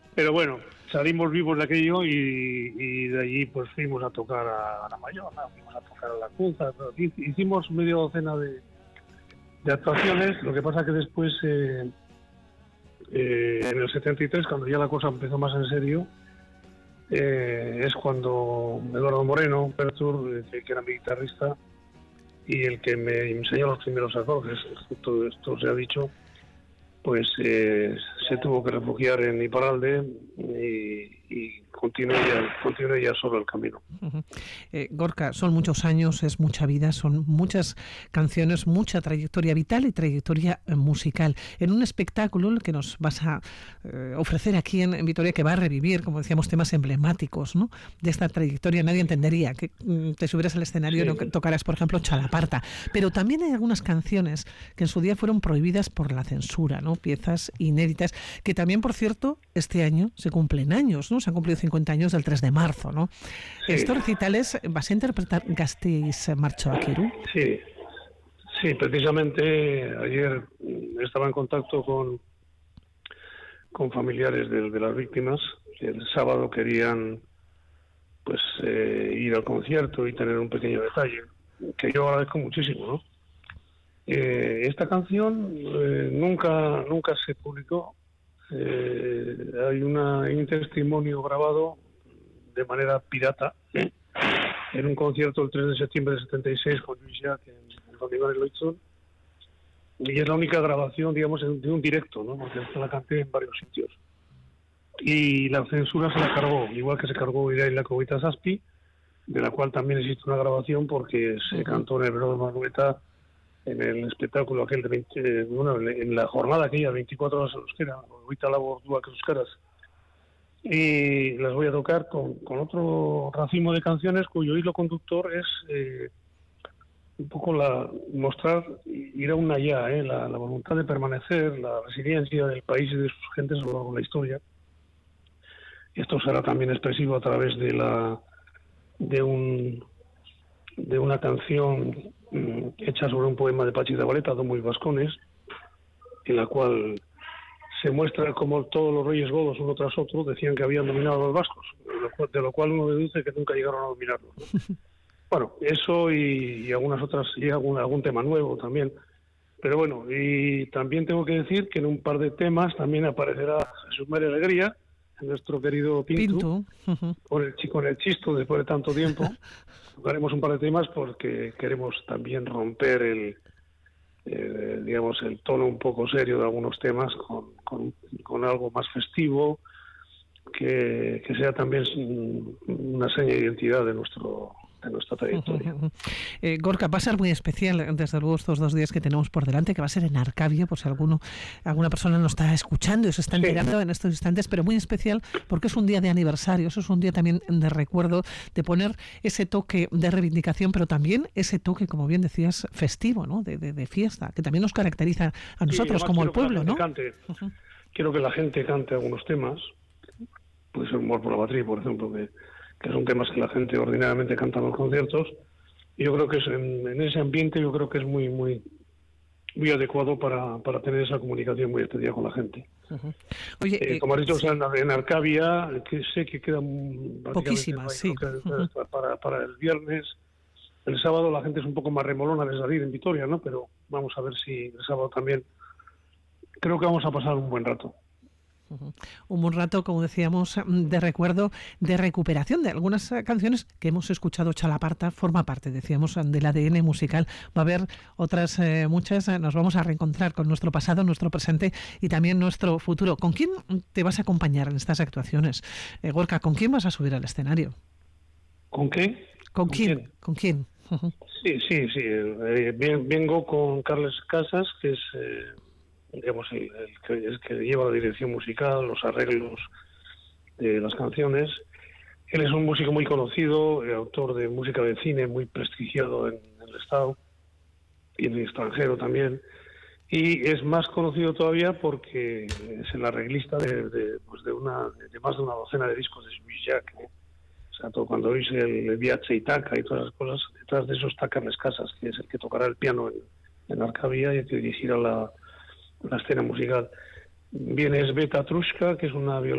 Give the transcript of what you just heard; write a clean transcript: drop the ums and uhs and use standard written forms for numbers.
Pero bueno, salimos vivos de aquello y de allí pues fuimos a tocar a la Mayona, fuimos a tocar a la Cunza, hicimos media docena de actuaciones. Lo que pasa que después, en el 73, cuando ya la cosa empezó más en serio, es cuando Eduardo Moreno, Pertur, que era mi guitarrista y el que me enseñó los primeros acordes, todo esto se ha dicho, pues se tuvo que refugiar en Iparralde y continué ya solo el camino. Gorka, son muchos años, es mucha vida, son muchas canciones, mucha trayectoria vital y trayectoria musical. En un espectáculo que nos vas a ofrecer aquí en Vitoria, que va a revivir, como decíamos, temas emblemáticos, ¿no?, de esta trayectoria. Nadie entendería que te subieras al escenario y no tocaras, por ejemplo, Chalaparta. Pero también hay algunas canciones que en su día fueron prohibidas por la censura, ¿no?, piezas inéditas, que también, por cierto, este año se cumplen años, ¿no? Se han cumplido 50 años del 3 de marzo, ¿no? Sí. Estos recitales, ¿vas a interpretar Gasteiz Martxoak? Sí, precisamente ayer estaba en contacto con familiares de las víctimas. El sábado querían pues ir al concierto y tener un pequeño detalle, que yo agradezco muchísimo, ¿no? Esta canción nunca se publicó. Hay un testimonio grabado de manera pirata en un concierto el 3 de septiembre de 76 con Luis Llach en Don Iván Eloizun, y es la única grabación, digamos, de un directo, ¿no?, porque la canté en varios sitios. Y la censura se la cargó, igual que se cargó Iraila Covita Saspi, de la cual también existe una grabación porque se cantó en el Brero de Manueta en el espectáculo aquel en la jornada aquella, 24 horas en euskera, ahorita labor duak euskaras. Y las voy a tocar con otro racimo de canciones cuyo hilo conductor es un poco mostrar, ir a un allá, la voluntad de permanecer, la resiliencia del país y de sus gentes a lo largo de la historia. Esto será también expresivo a través de una canción hecha sobre un poema de Pachi Zabaleta, Domos Vascones, en la cual se muestra como todos los reyes godos, uno tras otro, decían que habían dominado a los vascos, de lo cual uno deduce que nunca llegaron a dominarlos, ¿no? Bueno, eso y algunas otras, y algún tema nuevo también. Pero bueno, y también tengo que decir que en un par de temas también aparecerá Jesús María Alegría, nuestro querido Pintu. Con el chisto después de tanto tiempo. Tocaremos un par de temas porque queremos también romper digamos, el tono un poco serio de algunos temas con algo más festivo, que sea también una seña de identidad de nuestra trayectoria. Gorka, va a ser muy especial, desde luego, estos 2 días que tenemos por delante, que va a ser en Arcavia, por si alguna persona nos está escuchando y se está enterando en estos instantes, pero muy especial porque es un día de aniversario, eso es un día también de recuerdo, de poner ese toque de reivindicación, pero también ese toque, como bien decías, festivo, ¿no?, de fiesta, que también nos caracteriza a nosotros como el pueblo, ¿no? Quiero que la gente cante algunos temas, puede ser Humor por la Patria, por ejemplo, que son temas que la gente ordinariamente canta en los conciertos, y yo creo que en ese ambiente yo creo que es muy muy muy adecuado para tener esa comunicación muy especial con la gente. Oye, como has dicho, sí, en Arcavia, que sé que quedan poquísimas, sí. Para el viernes. El sábado la gente es un poco más remolona de salir en Vitoria, ¿no? Pero vamos a ver si el sábado también. Creo que vamos a pasar un buen rato. Un buen rato, como decíamos, de recuerdo, de recuperación de algunas canciones que hemos escuchado. Chalaparta forma parte, decíamos, del ADN musical. Va a haber otras muchas. Nos vamos a reencontrar con nuestro pasado, nuestro presente y también nuestro futuro. ¿Con quién te vas a acompañar en estas actuaciones? Gorka, ¿con quién vas a subir al escenario? ¿Con qué? ¿Con quién? ¿Con quién? Sí. Vengo con Carles Casas, que es... digamos, el que lleva la dirección musical, los arreglos de las canciones. Él es un músico muy conocido, autor de música de cine muy prestigiado en el Estado y en el extranjero también, y es más conocido todavía porque es el arreglista de más de una docena de discos de Luis Llach, ¿no? O sea, cuando oís el Viaje Itaca y todas las cosas, detrás de eso está Carles Casas, que es el que tocará el piano en Arcavia y el que dirigirá la escena musical. Viene Sveta Truska, que es una